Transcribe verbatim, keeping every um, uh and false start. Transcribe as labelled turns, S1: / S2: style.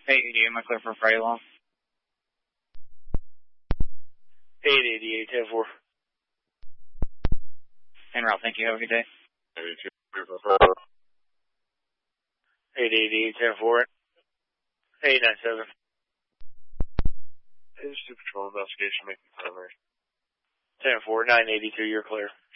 S1: eight eighty-eight, am I clear for Friday long?
S2: eight eighty-eight, ten four.
S1: En route, thank you. Have a good day.
S2: eight eighty-eight, ten four. eight nine seven. Hey, this is Patrol Investigation making primary. ten four, nine eighty-two, you're clear.